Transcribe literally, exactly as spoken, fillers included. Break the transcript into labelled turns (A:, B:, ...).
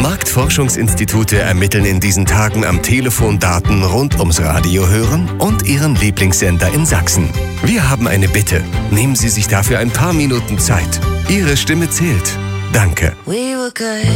A: Marktforschungsinstitute ermitteln in diesen Tagen am Telefon Daten rund ums Radio hören und Ihren Lieblingssender in Sachsen. Wir haben eine Bitte. Nehmen Sie sich dafür ein paar Minuten Zeit. Ihre Stimme zählt. Danke.
B: We were good.